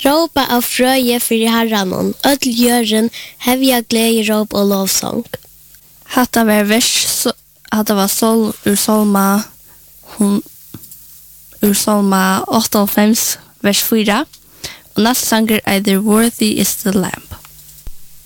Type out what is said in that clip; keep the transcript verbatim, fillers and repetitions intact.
Råpa av frøye for herranon, ødel gjøren, hevja glede råp og lovsang. Hatta var vers, hatta var sol ur solma, hun, ur solma åtta og fem, vers fyra, og neste sanger er The Worthy is the Lamb.